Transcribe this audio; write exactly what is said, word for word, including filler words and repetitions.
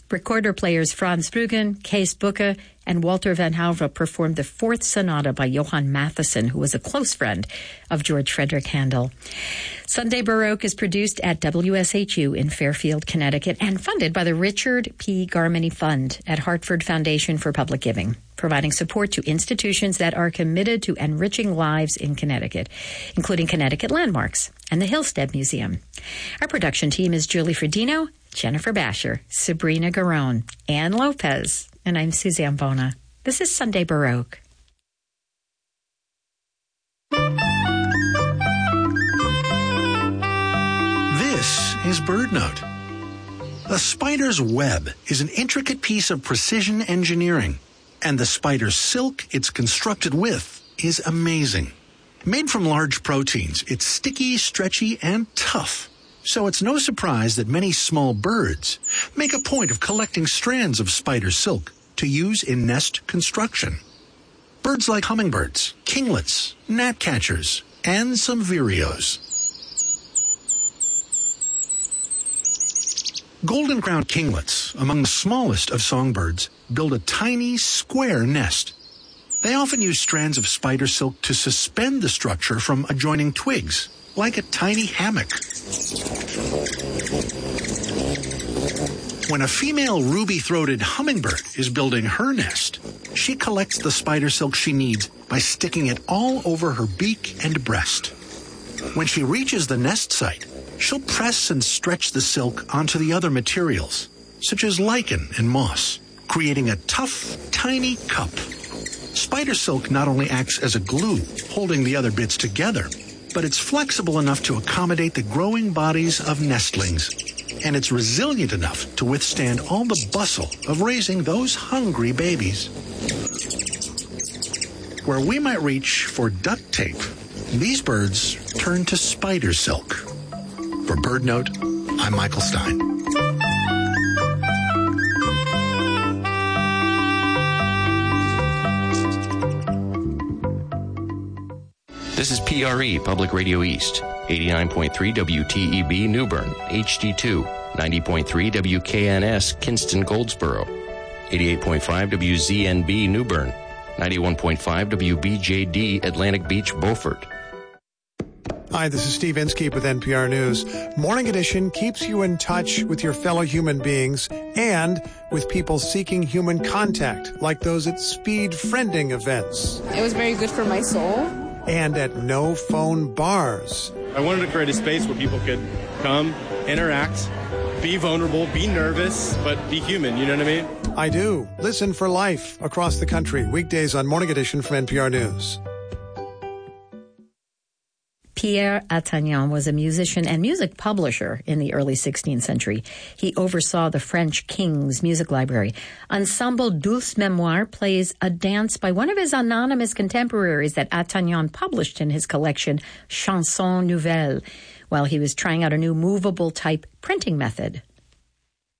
Recorder players Frans Bruggen, Kees Bucke, and Walter van Houwelen performed the Fourth Sonata by Johann Mattheson, who was a close friend of George Frederick Handel. Sunday Baroque is produced at W S H U in Fairfield, Connecticut, and funded by the Richard P. Garmany Fund at Hartford Foundation for Public Giving, providing support to institutions that are committed to enriching lives in Connecticut, including Connecticut Landmarks and the Hillstead Museum. Our production team is Julie Fredino, Jennifer Basher, Sabrina Garone, Ann Lopez, and I'm Suzanne Bona. This is Sunday Baroque. This is BirdNote. A spider's web is an intricate piece of precision engineering, and the spider's silk it's constructed with is amazing. Made from large proteins, it's sticky, stretchy, and tough. So it's no surprise that many small birds make a point of collecting strands of spider silk to use in nest construction. Birds like hummingbirds, kinglets, gnatcatchers, and some vireos. Golden-crowned kinglets, among the smallest of songbirds, build a tiny, square nest. They often use strands of spider silk to suspend the structure from adjoining twigs, like a tiny hammock. When a female ruby-throated hummingbird is building her nest, she collects the spider silk she needs by sticking it all over her beak and breast. When she reaches the nest site, she'll press and stretch the silk onto the other materials, such as lichen and moss, creating a tough, tiny cup. Spider silk not only acts as a glue, holding the other bits together, but it's flexible enough to accommodate the growing bodies of nestlings. And it's resilient enough to withstand all the bustle of raising those hungry babies. Where we might reach for duct tape, these birds turn to spider silk. For BirdNote, I'm Michael Stein. This is P R E, Public Radio East, eighty-nine point three W T E B New Bern, H D two, ninety point three W K N S Kinston Goldsboro, eighty-eight point five W Z N B New Bern, ninety-one point five W B J D Atlantic Beach, Beaufort. Hi, this is Steve Inskeep with N P R News. Morning Edition keeps you in touch with your fellow human beings and with people seeking human contact, like those at speed friending events. It was very good for my soul. And at no-phone bars. I wanted to create a space where people could come, interact, be vulnerable, be nervous, but be human, you know what I mean? I do. Listen for life across the country, weekdays on Morning Edition from N P R News. Pierre Attagnan was a musician and music publisher in the early sixteenth century. He oversaw the French king's music library. Ensemble Douce Mémoire plays a dance by one of his anonymous contemporaries that Attagnan published in his collection Chansons Nouvelles, while he was trying out a new movable type printing method